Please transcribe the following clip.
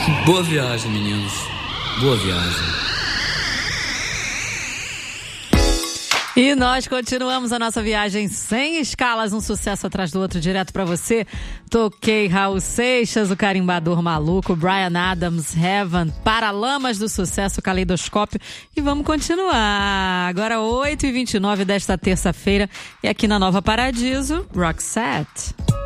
Boa viagem, meninos. Boa viagem. E nós continuamos a nossa viagem sem escalas, um sucesso atrás do outro, direto pra você. Toquei Raul Seixas, o Carimbador Maluco, Bryan Adams, Heaven, Paralamas do Sucesso, Caleidoscópio. E vamos continuar. Agora 8h29 desta terça-feira. E aqui na Nova Paradiso, Roxette.